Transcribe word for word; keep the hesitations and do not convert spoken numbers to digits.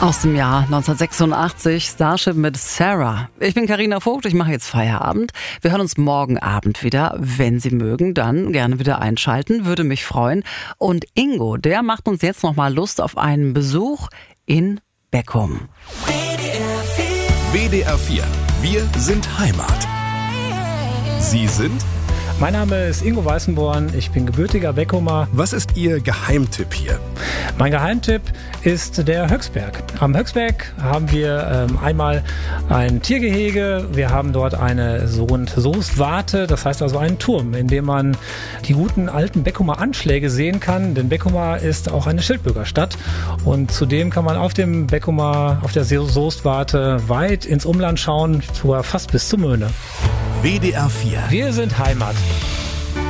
Aus dem Jahr neunzehnhundertsechsundachtzig, Starship mit Sarah. Ich bin Carina Vogt, ich mache jetzt Feierabend. Wir hören uns morgen Abend wieder. Wenn Sie mögen, dann gerne wieder einschalten, würde mich freuen. Und Ingo, der macht uns jetzt nochmal Lust auf einen Besuch in Beckum. W D R vier, wir sind Heimat. Sie sind? Mein Name ist Ingo Weißenborn, ich bin gebürtiger Beckumer. Was ist Ihr Geheimtipp hier? Mein Geheimtipp ist der Höchstberg. Am Höchstberg haben wir ähm, einmal ein Tiergehege, wir haben dort eine Soestwarte, das heißt also einen Turm, in dem man die guten alten Beckumer Anschläge sehen kann, denn Beckumer ist auch eine Schildbürgerstadt und zudem kann man auf dem Beckumer, auf der Soestwarte weit ins Umland schauen, sogar fast bis zur Möhne. W D R vier. Wir sind Heimat.